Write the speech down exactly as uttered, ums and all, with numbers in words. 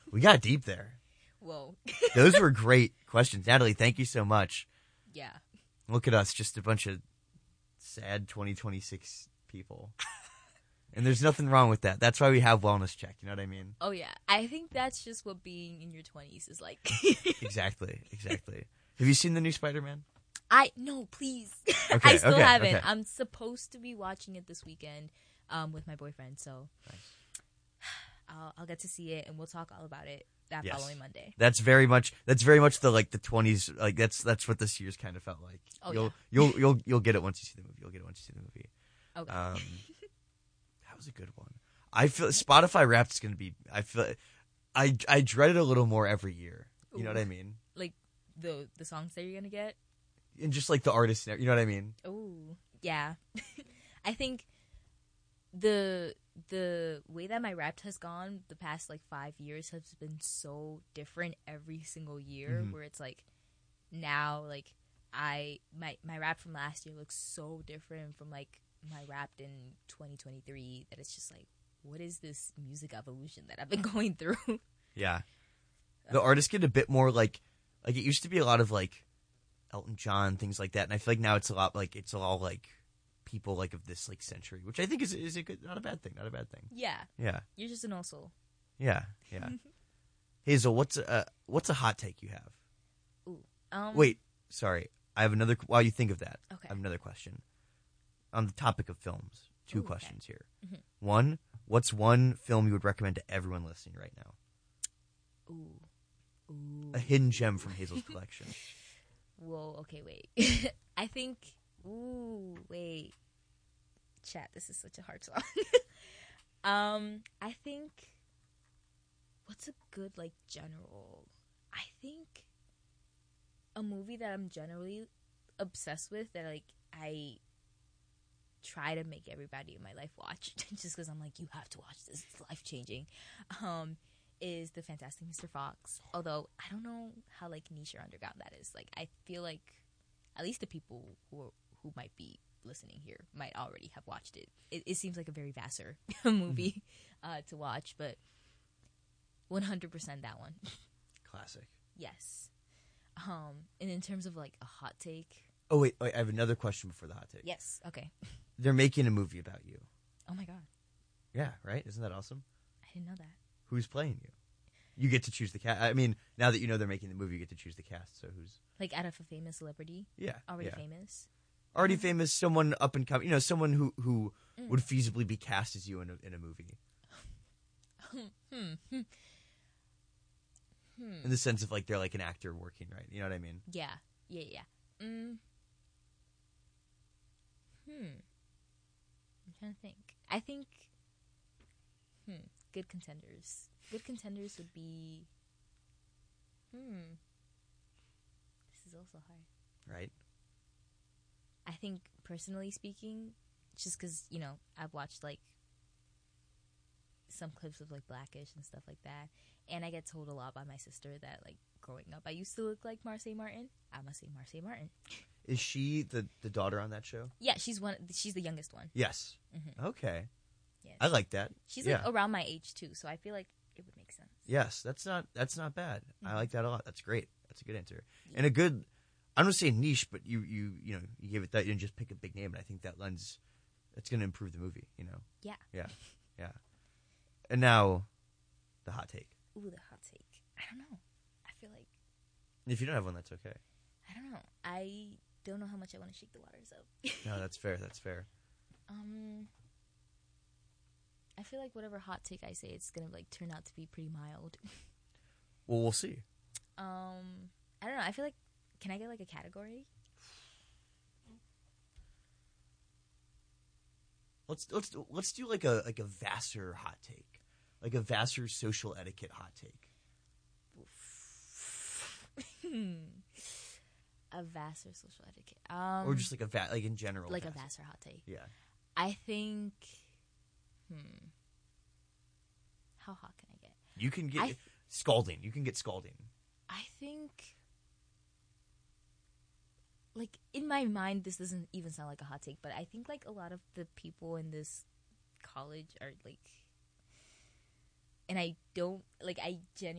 We got deep there. Whoa. Those were great questions. Natalie, thank you so much. Yeah. Look at us, just a bunch of sad twenty twenty-six people. And there's nothing wrong with that. That's why we have Wellness Check. You know what I mean? Oh, yeah. I think that's just what being in your twenties is like. Exactly. Exactly. Have you seen the new Spider-Man? I no, please. Okay, I still okay, haven't. okay. I'm supposed to be watching it this weekend um, with my boyfriend, so Nice. I'll, I'll get to see it, and we'll talk all about it that Yes. following Monday. That's very much. That's very much the like the twenties. Like that's that's what this year's kind of felt like. Oh, you'll yeah. you'll you'll you'll get it once you see the movie. You'll get it once you see the movie. Okay. Um, that was a good one. I feel Spotify Wrapped is going to be. I feel. I I dread it a little more every year. You know Ooh. what I mean? Like the the songs that you're gonna get. And just like the artist. You know what I mean? Oh, yeah. I think the the way that my Wrapped has gone the past like five years has been so different every single year. Mhm. Where it's like now, like I my my Wrapped from last year looks so different from like my Wrapped in twenty twenty-three that it's just like, what is this music evolution that I've been going through? Yeah. The artists get a bit more like like it used to be a lot of like Elton John, things like that, and I feel like now it's a lot like it's all like people like of this like century, which I think is is a good, not a bad thing, not a bad thing. Yeah, Yeah, you're just an old soul. yeah, yeah. Hazel, what's a what's a hot take you have? Ooh, um, Wait, sorry, I have another. While you think of that, Okay. I have another question on the topic of films. Two Ooh, okay. questions here. Mhm. One, what's one film you would recommend to everyone listening right now? Ooh, ooh. A hidden gem from Hazel's collection. Whoa, okay, wait. I think, ooh, wait. Chat, this is such a hard song. um, I think, what's a good, like, general? I think a movie that I'm generally obsessed with that, like, I try to make everybody in my life watch, just because I'm like, you have to watch this, it's life-changing, um, is The Fantastic Mister Fox. Although I don't know how like niche or underground that is. Like I feel like at least the people who are, who might be listening here might already have watched it. It, it seems like a very vaster movie uh, to watch, but one hundred percent that one. Classic. Yes. Um, and in terms of like a hot take. Oh wait, wait, I have another question before the hot take. Yes. Okay. They're making a movie about you. Oh my god, Yeah, right? Isn't that awesome? I didn't know that. Who's playing you? You get to choose the cast. I mean, now that you know they're making the movie, you get to choose the cast. So who's? Like out of a famous celebrity, Yeah, already yeah. famous. already famous, someone up and coming. You know, someone who who Mm. would feasibly be cast as you in a in a movie. Hmm. Hmm. Hmm. In the sense of like they're like an actor working, right? You know what I mean? Yeah. Yeah. Yeah. Mm. Hmm. I'm trying to think. I think. Hmm. Good contenders. Good contenders would be. Hmm. This is also hard. Right? I think, personally speaking, just because, you know, I've watched, like, some clips of, like, Blackish and stuff like that, and I get told a lot by my sister that, like, growing up, I used to look like Marseille Martin. I must say Marseille Martin. Is she the the daughter on that show? Yeah, she's one. She's the youngest one. Yes. Mhm. Okay. Yes. I like that. She's, like, yeah. around my age, too, so I feel like it would make sense. Yes, that's not that's not bad. I Mhm. like that a lot. That's great. That's a good answer. Yeah. And a good. I'm gonna say niche, but you you you know you give it that you didn't just pick a big name, and I think that lends. It's gonna improve the movie. You know. Yeah. Yeah. Yeah. And now, the hot take. Ooh, the hot take. I don't know. I feel like, If you don't have one, that's okay. I don't know. I don't know how much I want to shake the waters up. No, that's fair. That's fair. Um, I feel like whatever hot take I say, it's gonna like turn out to be pretty mild. Well, we'll see. Um, I don't know. I feel like, can I get like a category? Let's let's let's do like a like a Vassar hot take, like a Vassar social etiquette hot take. A Vassar social etiquette. Um, Or just like a va- like in general, like a Vassar. Vassar hot take. Yeah. I think. Hmm. How hot can I get? You can get I th- scalding. You can get scalding. I think. Like in my mind, this doesn't even sound like a hot take, but I think like a lot of the people in this college are like, and I don't like. I genuinely.